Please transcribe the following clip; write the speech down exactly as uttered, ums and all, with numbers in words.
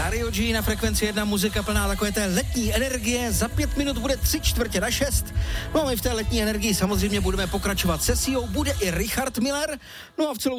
Radio G na frekvenci jedna, muzika plná takové té letní energie. Za pět minut bude tři čtvrtě na šest. No a my v té letní energii samozřejmě budeme pokračovat sesijou, bude i Richard Miller. No a v celou